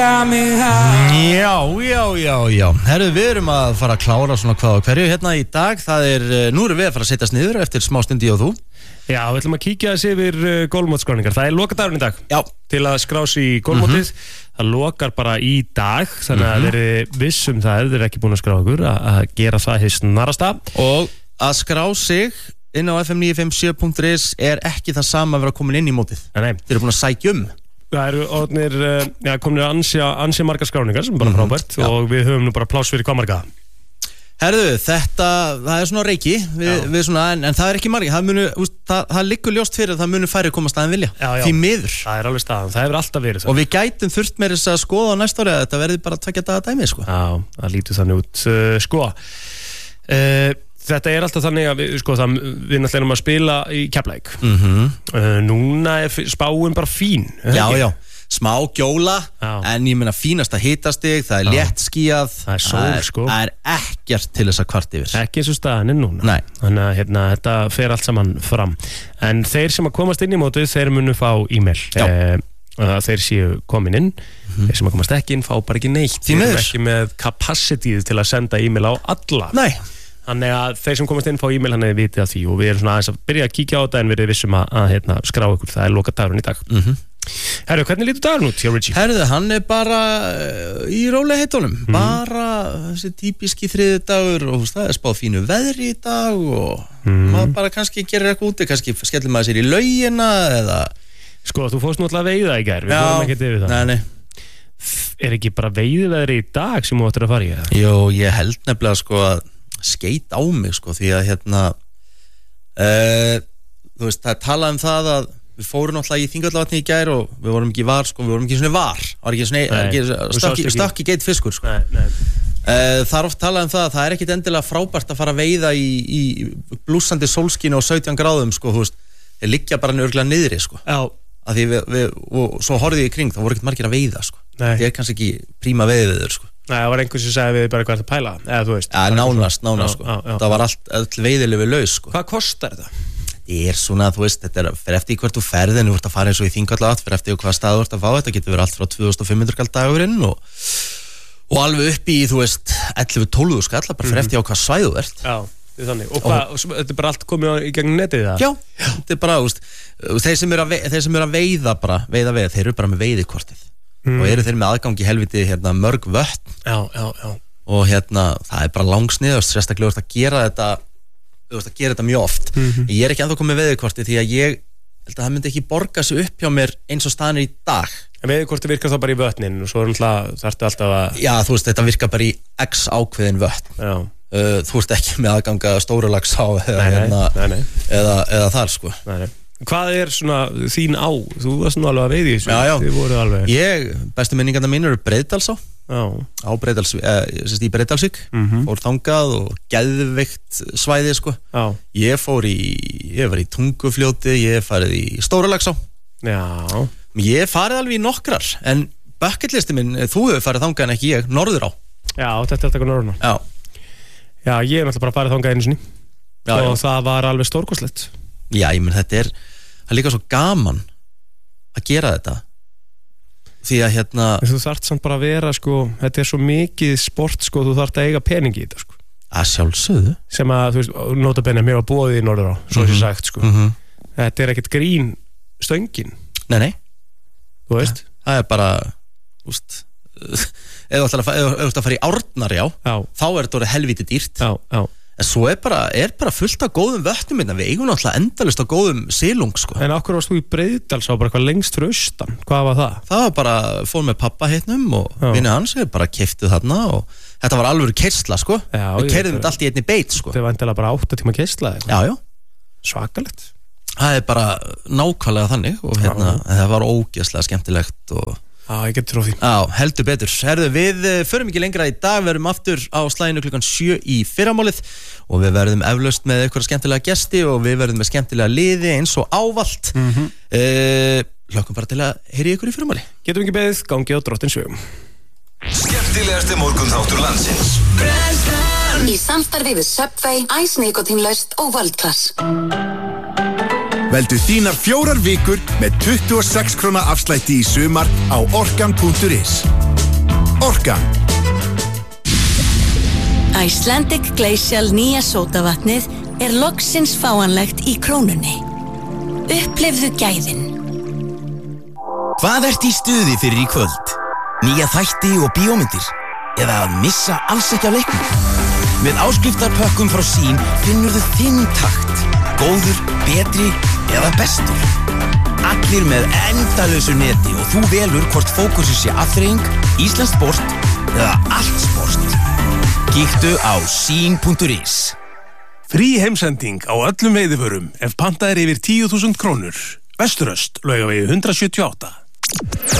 Já. Herðu, við erum að fara að klára svona hvað og hverju hérna í dag. Nú erum við að fara að setjast niður eftir smá stundi og þú. Já, við ætlum að kíkja þessi yfir golfmótsskráningar. Það lokadagurinn í dag. Já. Til að skrá sig í golfmótið. Það lokar bara í dag, þannig að þeir eru vissum það, þeir eru ekki búin að skrá ykkur, að gera það hið snarasta. Og að skrá sig inn á fm957.is er ekki það sama að vera komin inn í mótið. Nei. Þeir eru búin að sækja Það eru komin ansja margar skráningar sem bara frábært og við höfum nú bara pláss fyrir hvað marga. Herðu, það er svona reiki við svona, en það er ekki margir. Það liggur ljóst fyrir að það munu færri koma staðin vilja. Því miður. Það er alveg staðan, það hefur alltaf verið það. Og við gætum þurft með þess að skoða á næsta ári að þetta verði bara 2 daga dæmi, sko. Já, það lítur þannig út, Þetta er alltaf þannig að við náttúrulega erum að spila í Keflavík. Núna er spáin bara fín. Já. Smá gjóla, en ég meina fínasta hitastig, það er léttskýjað, það er sól, sko. Það er ekkert til þess að kvart yfir. Ekki eins og staðan er núna. Nei. Þannig að þetta fer allt saman fram. En þeir sem að komast inn í mótið, þeir munu fá e-mail. Þeir séu komin inn. Þeir sem að komast ekki inn fá bara ekki neitt. Þeir eru ekki með capacity til að senda e-mail á alla. Nei. Þannig að þeir sem komast inn fá e-mail hann hefur vitið af því og við erum svona aðeins að byrja að kíkja á þetta en við erum vissum að skrá ykkur, það er lokadagurinn í dag. Herru, hvernig lítur dagurinn út hjá Richie? Herru, hann er bara í rólegheitunum, bara þessi típiski þriðjudagur og það er spáð fínu veðri í dag og maður bara kannski gerir eitthvað úti, kannski skellir maður sér í laugina eða... Sko, þú fórst náttúrulega veiða í gær, við fórum ekkert yfir það. Nei. Er ekki bara veiðiveðri í dag sem þú ættir að fara í það? Jó, ég held nefnilega sko að skeit á mig sko því að þú veist, það er talað um það að við fórum náttúrulega í Þingvallavatni í gær og við vorum ekki var sko, við vorum ekki svona var var ekki svona stökki geit fiskur sko. Það er oft talað um það að það er ekkit endilega frábært að fara að veiða í blússandi sólskinu og 17 gráðum sko, þú veist, þeir liggja bara nörglega niðri sko. Já. Að því og svo horfið ég í kring, það voru ekkit margir að veiða sko. Það er kannski ekki príma veiðiður sko. Nei, það var einhver sem sagði við bara hvað að pæla eða þú veist. Nánast sko. Það var all veiðilegu laus sko. Hvað kostar þetta? Það er svona, þú veist, þetta er fyrir eftir hvert þú ferðin, þú ert að fara eins og í Þingvallavatn, fyrir eftir hvað stað þú ert að fá, þetta getur verið allt frá 2500 kall dagurinn og alveg upp í, þú veist, 11-12 skall, bara fyrir eftir á hvað svæð þú ert. Já, þetta er þannig. Og þetta er bara allt komið í gegn netið það? Já, þetta er bara, þú veist, þeir sem eru að veiða þeir eru bara með veiðikortið og eru þeir með aðgangi helviti mörg vötn. Já. Og það er bara langsniðast, sérstaklega að gera þetta mjög oft. Ég er ekki ennþá komið veiðikorti því að ég held að það myndi ekki borga sig upp hjá mér eins og staðan er í dag. En veiðikorti virkar þá bara í vötnin og svo þarftu alltaf að... Já, þú veist, þetta virkar bara í x ákveðin vötn. Já. Þú veist ekki með aðganga Stóralagsá eða þar, sko. Nei. Hvað er svona þín á? Þú varst nú alveg að veiði þessu. Já. Þið voru alveg... Bestu minningarna mín eru Breiðdalsá. Já. Á í Breiðdalsvík. Fór þangað og geðveikt svæði sko. Já. Ég var í Tungufljóti, ég hef farið í Stóralagsá. Já. Ég hef farið alveg í nokkrar, en bucketlisti minn, þú hefur farið þangað en ekki ég, norður á. Já, þetta er norður á. Já. Já, ég hef náttúrulega bara farið þangað einu sinni. Og það var alveg stórkostlegt. Já, ég menn það er líka svo gaman að gera þetta. Því að þú þarft samt bara að vera sko, þetta er svo mikið sport sko, þú þarft að eiga peningi í þetta sko. Að sjálfsögðu. Sem að, þú veist, nota bene mér var boðið í norður á, svo sé sagt sko. Þetta er ekkert grín stöngin. Nei. Þú veist? Það er bara, þú veist, ef þú ætlar að fara í Árnar, þá er þetta helviti dýrt. Já. En svo er bara fullt af góðum vötnum minna. Við eigum náttúrulega endalist á góðum silung sko. En okkur varst þú í Breiðdalsá bara eitthvað lengst fyrir austan? Hvað var það? Það var bara, fór með pappa heitnum og vinni hans, við bara keyptuð þarna og þetta var alveg keyrsla sko. Við keyrðum þetta allt í einni beit sko. Þetta var endilega bara 8 tíma keyrsla. Já. Svakalegt. Það er bara nákvæmlega þannig og það var ógeðslega skemmtilegt og Já, ég get trú því. Já, heldur betur. Herðu, við förum ekki lengra í dag, við verum aftur á slaginu 7 í fyrramálið og við verðum eflaust með eitthvað skemmtilega gesti og við verðum með skemmtilega liði eins og ávallt. Hlökkum bara til að heyri ykkur í fyrramáli. Getum ekki beðið, gangi á Drottins vegum. Skemmtilegasti morgunþáttur landsins. Í samstarfi við Subway, Ice Nikotínlaust og World Class. Veldu þínar 4 vikur með 26 króna afslætti í sumar á orkan.is. Orkan. Icelandic Glacial nýja sódavatnið loksins fáanlegt í Krónunni. Upplifðu gæðin. Hvað ert í stuði fyrir í kvöld? Nýja þætti og bíómyndir? Eða að missa alls ekki af leiknum? Með áskriftarpökkum frá Sín finnurðu þinn takt. Góður, betri eða bestur. Allir með endalausu neti og þú velur hvort fókusið sé afþreying, íslenskt sport eða allt sport. Kíktu á sin.is. Frí heimsending á öllum veiðivörum ef pantað yfir 10.000 krónur. Vesturöst, Laugavegi 178.